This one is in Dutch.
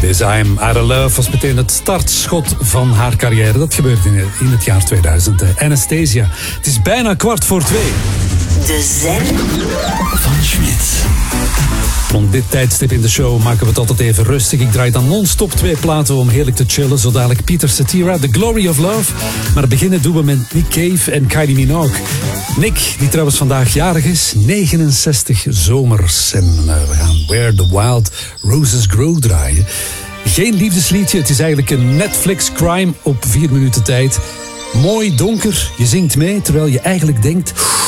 Deze I'm Out of Love was meteen het startschot van haar carrière. Dat gebeurde in het jaar 2000. Anastasia. Het is bijna 2:15. De zen van Schmidt. Rond dit tijdstip in de show maken we het altijd even rustig. Ik draai dan non-stop 2 platen om heerlijk te chillen. Zo dadelijk Peter Cetera, The Glory of Love. Maar beginnen doen we met Nick Cave en Kylie Minogue. Nick, die trouwens vandaag jarig is, 69 zomers. En we gaan Where the Wild Roses Grow draaien. Geen liefdesliedje, het is eigenlijk een Netflix crime op 4 minuten tijd. Mooi donker, je zingt mee terwijl je eigenlijk denkt...